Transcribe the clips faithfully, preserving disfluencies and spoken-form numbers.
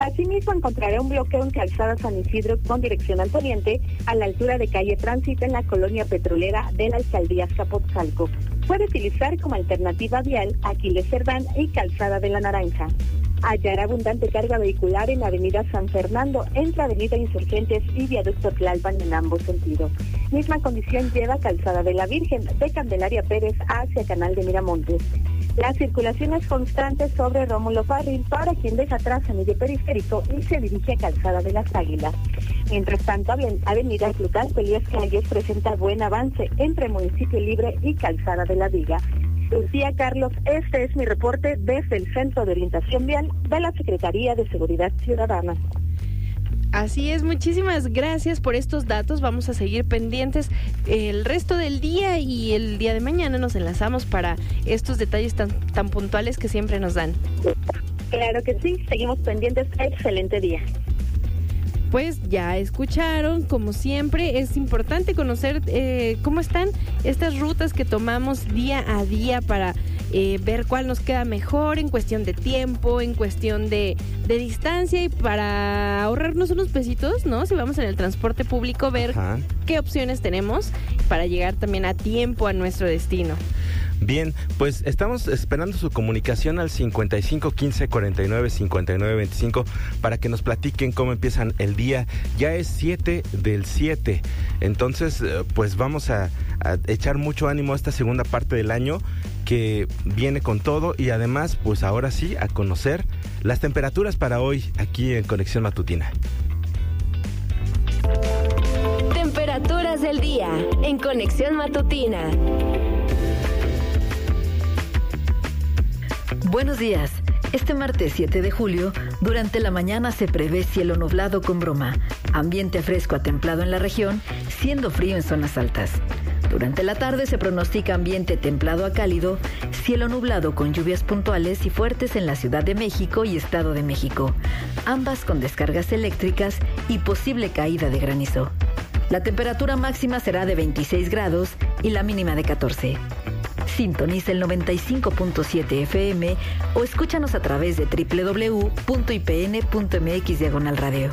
Asimismo, encontrará un bloqueo en Calzada San Isidro con dirección al poniente a la altura de calle Tránsito en la colonia petrolera de la alcaldía Azcapotzalco. Puede utilizar como alternativa vial Aquiles Cerdán y Calzada de la Naranja. Hallará abundante carga vehicular en la avenida San Fernando, entre avenida Insurgentes y viaducto Tlalpan en ambos sentidos. Misma condición lleva Calzada de la Virgen, de Candelaria Pérez hacia Canal de Miramontes. La circulación es constante sobre Rómulo Farril para quien deja atrás anillo periférico y se dirige a Calzada de las Águilas. Mientras tanto, avenida Plutarco Elías Calles presenta buen avance entre Municipio Libre y Calzada de la Viga. Lucía Carlos, este es mi reporte desde el Centro de Orientación Vial de la Secretaría de Seguridad Ciudadana. Así es, muchísimas gracias por estos datos. Vamos a seguir pendientes el resto del día y el día de mañana nos enlazamos para estos detalles tan, tan puntuales que siempre nos dan. Claro que sí, seguimos pendientes. Excelente día. Pues ya escucharon, como siempre, es importante conocer eh, cómo están estas rutas que tomamos día a día para eh, ver cuál nos queda mejor en cuestión de tiempo, en cuestión de, de distancia y para ahorrarnos unos pesitos, ¿no? Si vamos en el transporte público, ver Ajá. qué opciones tenemos para llegar también a tiempo a nuestro destino. Bien, pues estamos esperando su comunicación al cincuenta y cinco quince cuarenta y nueve cincuenta y nueve veinticinco para que nos platiquen cómo empiezan el día. Ya es siete del siete, entonces pues vamos a, a echar mucho ánimo a esta segunda parte del año que viene con todo y además pues ahora sí a conocer las temperaturas para hoy aquí en Conexión Matutina. Temperaturas del día en Conexión Matutina. Buenos días. Este martes siete de julio, durante la mañana se prevé cielo nublado con bruma, ambiente fresco a templado en la región, siendo frío en zonas altas. Durante la tarde se pronostica ambiente templado a cálido, cielo nublado con lluvias puntuales y fuertes en la Ciudad de México y Estado de México, ambas con descargas eléctricas y posible caída de granizo. La temperatura máxima será de veintiséis grados y la mínima de catorce. Sintoniza el noventa y cinco punto siete F M o escúchanos a través de doble u doble u doble u punto i p n punto m x diagonal radio.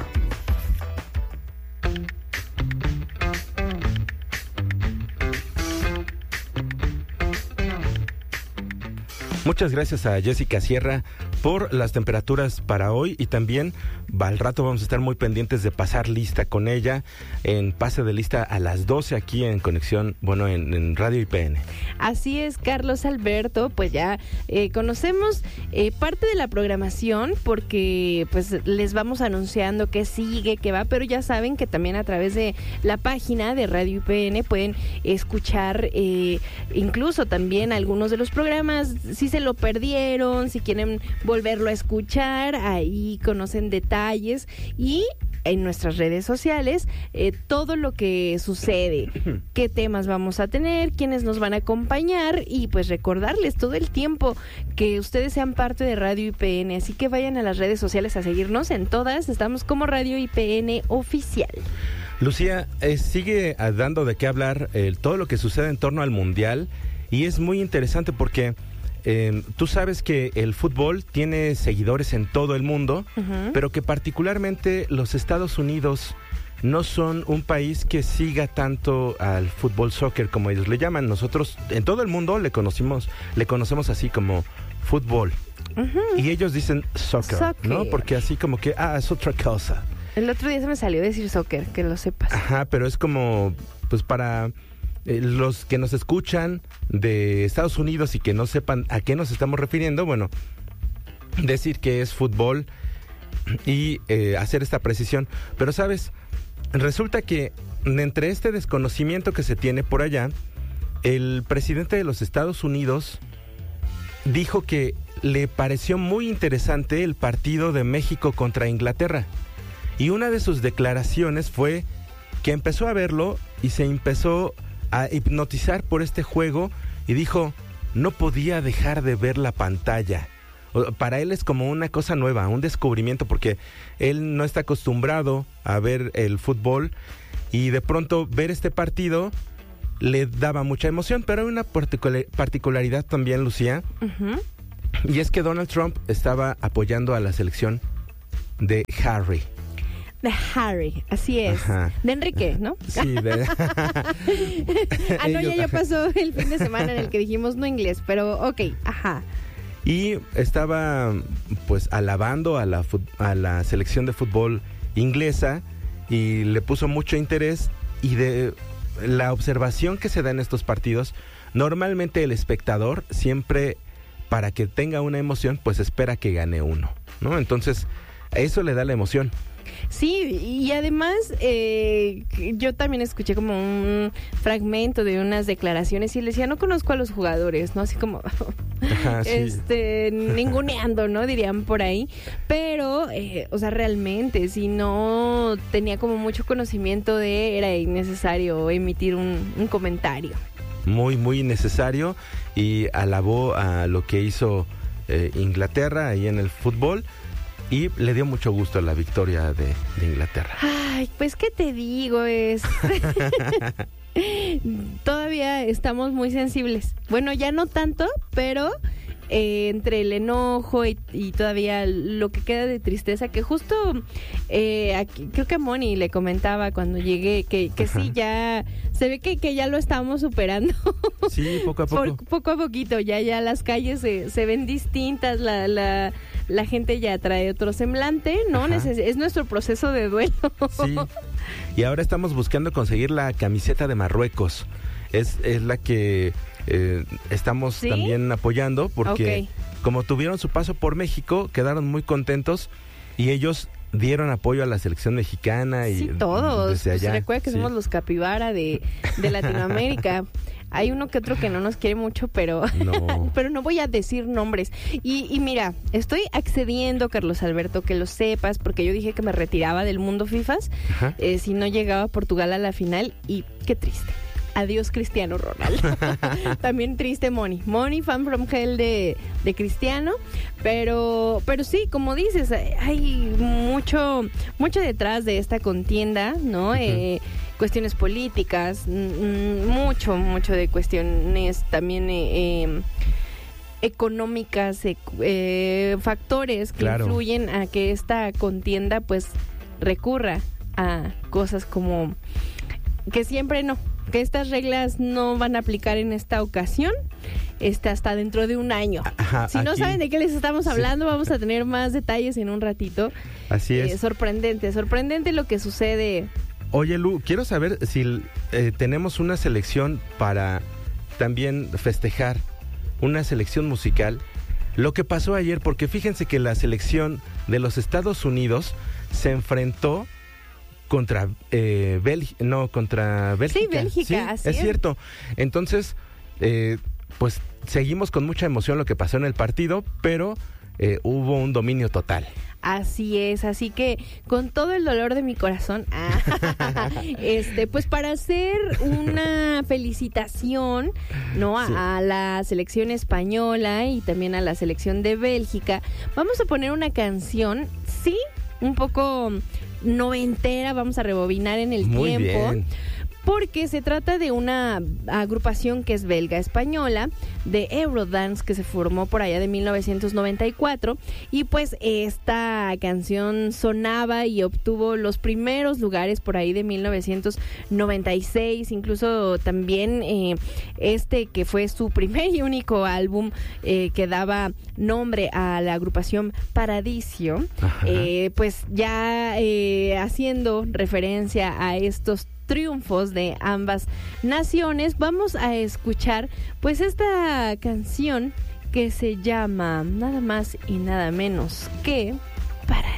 Muchas gracias a Jessica Sierra por las temperaturas para hoy y también al rato vamos a estar muy pendientes de pasar lista con ella en Pase de Lista a las doce aquí en Conexión, bueno, en, en Radio I P N. Así es, Carlos Alberto, pues ya eh, conocemos eh, parte de la programación porque pues les vamos anunciando qué sigue, qué va, pero ya saben que también a través de la página de Radio I P N pueden escuchar eh, incluso también algunos de los programas, si se lo perdieron, si quieren volverlo a escuchar, ahí conocen detalles y en nuestras redes sociales eh, todo lo que sucede, qué temas vamos a tener, quiénes nos van a acompañar y pues recordarles todo el tiempo que ustedes sean parte de Radio I P N, así que vayan a las redes sociales a seguirnos en todas, estamos como Radio I P N Oficial. Lucía, eh, sigue dando de qué hablar eh, todo lo que sucede en torno al Mundial y es muy interesante porque Eh, tú sabes que el fútbol tiene seguidores en todo el mundo, uh-huh. pero que particularmente los Estados Unidos no son un país que siga tanto al fútbol soccer como ellos le llaman. Nosotros en todo el mundo le conocimos, le conocemos así como fútbol. Uh-huh. Y ellos dicen soccer, soccer, ¿no? Porque así como que, ah, es otra cosa. El otro día se me salió decir soccer, que lo sepas. Ajá, pero es como, pues para eh, los que nos escuchan de Estados Unidos y que no sepan a qué nos estamos refiriendo, bueno, decir que es fútbol y eh, hacer esta precisión. Pero, ¿sabes? Resulta que entre este desconocimiento que se tiene por allá, el presidente de los Estados Unidos dijo que le pareció muy interesante el partido de México contra Inglaterra. Y una de sus declaraciones fue que empezó a verlo y se empezó a hipnotizar por este juego y dijo, no podía dejar de ver la pantalla. Para él es como una cosa nueva, un descubrimiento, porque él no está acostumbrado a ver el fútbol y de pronto ver este partido le daba mucha emoción, pero hay una particular, particularidad también, Lucía, uh-huh. y es que Donald Trump estaba apoyando a la selección de Harry. De Harry, así es. Ajá. De Enrique, ¿no? Sí, de... ah, no, ya, ya pasó el fin de semana en el que dijimos no inglés, pero ok, ajá. Y estaba pues alabando a la, a la selección de fútbol inglesa y le puso mucho interés, y de la observación que se da en estos partidos, normalmente el espectador siempre, para que tenga una emoción, pues espera que gane uno, ¿no? Entonces, eso le da la emoción. Sí, y además eh, yo también escuché como un fragmento de unas declaraciones y le decía, no conozco a los jugadores, ¿no? Así como, Ajá, sí. este, ninguneando, ¿no? Dirían por ahí. Pero, eh, o sea, realmente, si no tenía como mucho conocimiento de, era innecesario emitir un, un comentario. Muy, muy necesario, y alabó a lo que hizo eh, Inglaterra ahí en el fútbol. Y le dio mucho gusto la victoria de, de Inglaterra. Ay, pues, ¿qué te digo? Es... Todavía estamos muy sensibles. Bueno, ya no tanto, pero eh, entre el enojo y, y todavía lo que queda de tristeza, que justo eh, aquí, creo que Moni le comentaba cuando llegué, que, que sí, ya se ve que, que ya lo estamos superando. Sí, poco a poco. Por, poco a poquito, ya, ya las calles se, se ven distintas, la... la La gente ya trae otro semblante, ¿no? Neces- es nuestro proceso de duelo. Sí. Y ahora estamos buscando conseguir la camiseta de Marruecos. Es, es la que eh, estamos ¿Sí? también apoyando, porque Okay. como tuvieron su paso por México, quedaron muy contentos y ellos dieron apoyo a la selección mexicana. Y sí, todos. desde allá. Pues recuerda que sí. somos los capibara de, de Latinoamérica. Hay uno que otro que no nos quiere mucho, pero No. pero no voy a decir nombres. Y, y mira, estoy accediendo, Carlos Alberto, que lo sepas, porque yo dije que me retiraba del mundo FIFAs eh, si no llegaba Portugal a la final, y qué triste. Adiós Cristiano Ronaldo. También triste Moni. Moni, fan from hell de, de Cristiano. Pero, pero sí, como dices, hay mucho, mucho detrás de esta contienda, ¿no? Uh-huh. Eh, cuestiones políticas, m- mucho, mucho de cuestiones también eh, eh, económicas, eh, eh, factores que claro. influyen a que esta contienda pues recurra a cosas como que siempre no, que estas reglas no van a aplicar en esta ocasión, este, hasta dentro de un año. Ajá, si no aquí, saben de qué les estamos hablando, sí. Vamos a tener más detalles en un ratito. Así es. Eh, sorprendente, sorprendente lo que sucede. Oye, Lu, quiero saber si eh, tenemos una selección para también festejar, una selección musical. Lo que pasó ayer, porque fíjense que la selección de los Estados Unidos se enfrentó contra eh, Bélgica, no, contra Bélgica. Sí, Bélgica, sí, así es. es cierto. Entonces, eh, pues seguimos con mucha emoción lo que pasó en el partido, pero eh, hubo un dominio total. Así es, así que con todo el dolor de mi corazón, ah, este, pues para hacer una felicitación, ¿no? A, sí. a la selección española y también a la selección de Bélgica, vamos a poner una canción, sí, un poco noventera, vamos a rebobinar en el Muy tiempo. Bien. Porque se trata de una agrupación que es belga-española, de Eurodance, que se formó por allá de mil novecientos noventa y cuatro, y pues esta canción sonaba y obtuvo los primeros lugares por ahí de mil novecientos noventa y seis, incluso también eh, este que fue su primer y único álbum eh, que daba nombre a la agrupación Paradiso, eh, pues ya eh, haciendo referencia a estos triunfos de ambas naciones, vamos a escuchar pues esta canción que se llama nada más y nada menos que Paradiso.